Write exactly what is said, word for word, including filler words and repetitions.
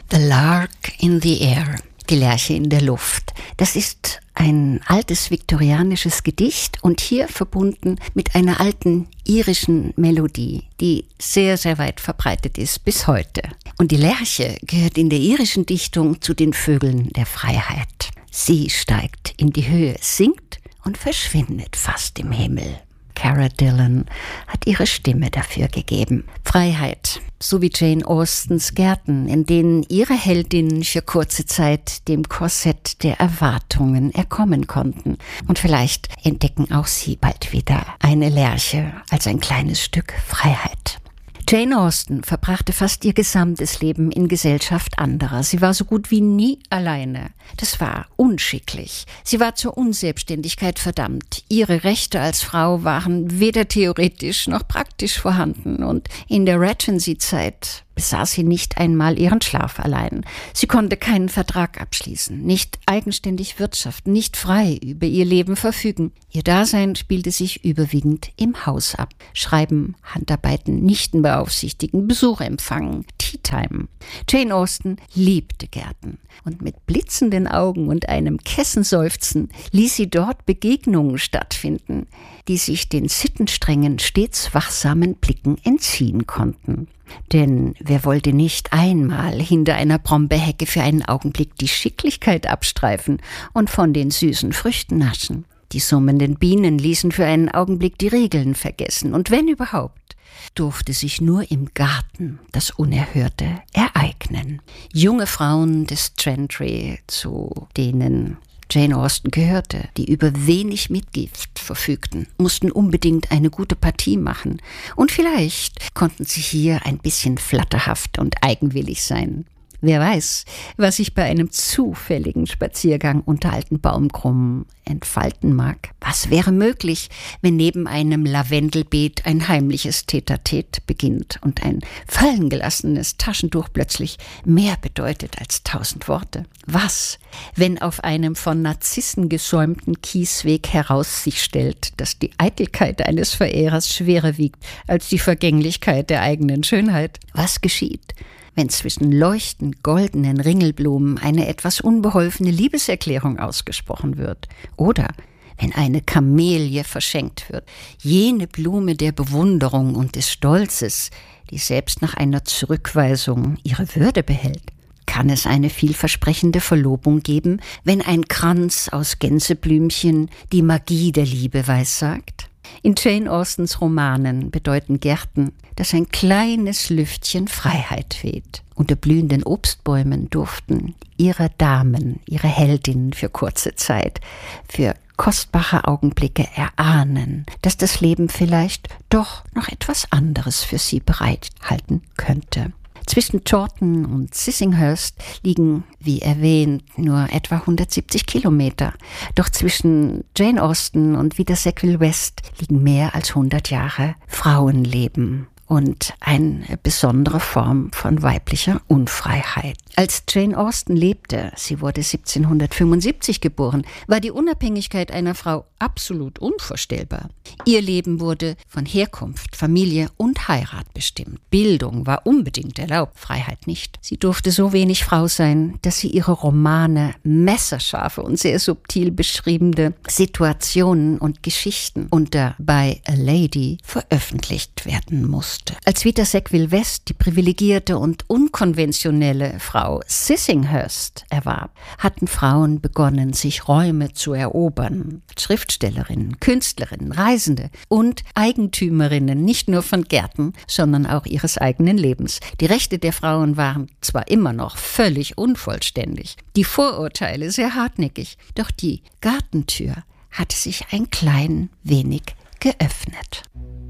The Lark in the Air, die Lerche in der Luft. Das ist ein altes viktorianisches Gedicht und hier verbunden mit einer alten irischen Melodie, die sehr, sehr weit verbreitet ist bis heute. Und die Lerche gehört in der irischen Dichtung zu den Vögeln der Freiheit. Sie steigt in die Höhe, singt und verschwindet fast im Himmel. Cara Dillon hat ihre Stimme dafür gegeben. Freiheit, so wie Jane Austens Gärten, in denen ihre Heldinnen für kurze Zeit dem Korsett der Erwartungen erkommen konnten. Und vielleicht entdecken auch sie bald wieder eine Lerche als ein kleines Stück Freiheit. Jane Austen verbrachte fast ihr gesamtes Leben in Gesellschaft anderer. Sie war so gut wie nie alleine. Das war unschicklich. Sie war zur Unselbstständigkeit verdammt. Ihre Rechte als Frau waren weder theoretisch noch praktisch vorhanden. Und in der Regency-Zeit besaß sie nicht einmal ihren Schlaf allein. Sie konnte keinen Vertrag abschließen, nicht eigenständig wirtschaften, nicht frei über ihr Leben verfügen. Ihr Dasein spielte sich überwiegend im Haus ab. Schreiben, Handarbeiten, Nichten beaufsichtigen, Besuch empfangen, Teatime. Jane Austen liebte Gärten und mit blitzenden Augen und einem Kessenseufzen ließ sie dort Begegnungen stattfinden, die sich den sittenstrengen, stets wachsamen Blicken entziehen konnten. Denn wer wollte nicht einmal hinter einer Brombeerhecke für einen Augenblick die Schicklichkeit abstreifen und von den süßen Früchten naschen? Die summenden Bienen ließen für einen Augenblick die Regeln vergessen. Und wenn überhaupt, durfte sich nur im Garten das Unerhörte ereignen. Junge Frauen des Chantry, zu denen Jane Austen gehörte, die über wenig Mitgift verfügten, mussten unbedingt eine gute Partie machen. Und vielleicht konnten sie hier ein bisschen flatterhaft und eigenwillig sein. Wer weiß, was sich bei einem zufälligen Spaziergang unter alten Baumkrummen entfalten mag. Was wäre möglich, wenn neben einem Lavendelbeet ein heimliches Tete-a-Tete beginnt und ein fallen gelassenes Taschentuch plötzlich mehr bedeutet als tausend Worte? Was, wenn auf einem von Narzissen gesäumten Kiesweg heraus sich stellt, dass die Eitelkeit eines Verehrers schwerer wiegt als die Vergänglichkeit der eigenen Schönheit? Was geschieht, wenn zwischen leuchtend goldenen Ringelblumen eine etwas unbeholfene Liebeserklärung ausgesprochen wird? Oder wenn eine Kamelie verschenkt wird, jene Blume der Bewunderung und des Stolzes, die selbst nach einer Zurückweisung ihre Würde behält? Kann es eine vielversprechende Verlobung geben, wenn ein Kranz aus Gänseblümchen die Magie der Liebe weissagt? In Jane Austens Romanen bedeuten Gärten, dass ein kleines Lüftchen Freiheit weht. Unter blühenden Obstbäumen durften ihre Damen, ihre Heldinnen für kurze Zeit, für kostbare Augenblicke erahnen, dass das Leben vielleicht doch noch etwas anderes für sie bereithalten könnte. Zwischen Chawton und Sissinghurst liegen, wie erwähnt, nur etwa hundertsiebzig Kilometer. Doch zwischen Jane Austen und Vida Sackville West liegen mehr als hundert Jahre Frauenleben und eine besondere Form von weiblicher Unfreiheit. Als Jane Austen lebte, sie wurde siebzehnhundertfünfundsiebzig geboren, war die Unabhängigkeit einer Frau absolut unvorstellbar. Ihr Leben wurde von Herkunft, Familie und Heirat bestimmt. Bildung war unbedingt erlaubt, Freiheit nicht. Sie durfte so wenig Frau sein, dass sie ihre Romane, messerscharfe und sehr subtil beschriebene Situationen und Geschichten unter By a Lady veröffentlicht werden musste. Als Vida Sackville West die privilegierte und unkonventionelle Frau Sissinghurst erwarb, hatten Frauen begonnen, sich Räume zu erobern. Schriftstellerinnen, Künstlerinnen, Reisende und Eigentümerinnen nicht nur von Gärten, sondern auch ihres eigenen Lebens. Die Rechte der Frauen waren zwar immer noch völlig unvollständig, die Vorurteile sehr hartnäckig, doch die Gartentür hatte sich ein klein wenig geöffnet.